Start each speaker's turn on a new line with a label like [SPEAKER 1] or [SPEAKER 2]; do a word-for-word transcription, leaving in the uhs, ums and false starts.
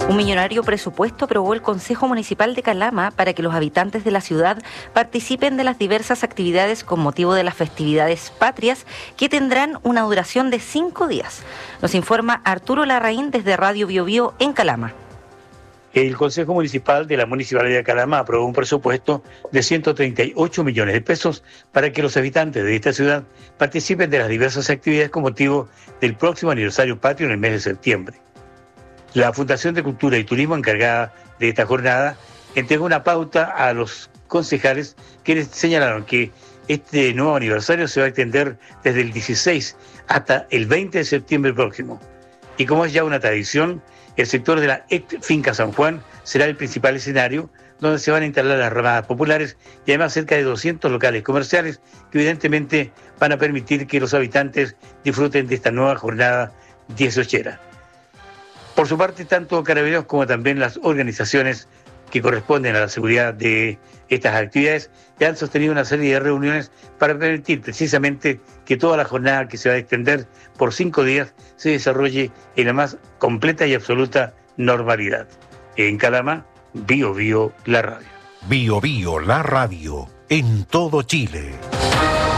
[SPEAKER 1] Un millonario presupuesto aprobó el Consejo Municipal de Calama para que los habitantes de la ciudad participen de las diversas actividades con motivo de las festividades patrias que tendrán una duración de cinco días. Nos informa Arturo Larraín desde Radio Biobío en Calama.
[SPEAKER 2] El Consejo Municipal de la Municipalidad de Calama aprobó un presupuesto de ciento treinta y ocho millones de pesos para que los habitantes de esta ciudad participen de las diversas actividades con motivo del próximo aniversario patrio en el mes de septiembre. La Fundación de Cultura y Turismo, encargada de esta jornada, entregó una pauta a los concejales quienes señalaron que este nuevo aniversario se va a extender desde el dieciséis hasta el veinte de septiembre próximo. Y como es ya una tradición, el sector de la ex Finca San Juan será el principal escenario donde se van a instalar las ramadas populares y además cerca de doscientos locales comerciales que evidentemente van a permitir que los habitantes disfruten de esta nueva jornada dieciochera. Por su parte, tanto Carabineros como también las organizaciones que corresponden a la seguridad de estas actividades ya han sostenido una serie de reuniones para permitir precisamente que toda la jornada que se va a extender por cinco días se desarrolle en la más completa y absoluta normalidad. En Calama, Bio Bio, la radio.
[SPEAKER 3] Bio Bio, la radio, en todo Chile.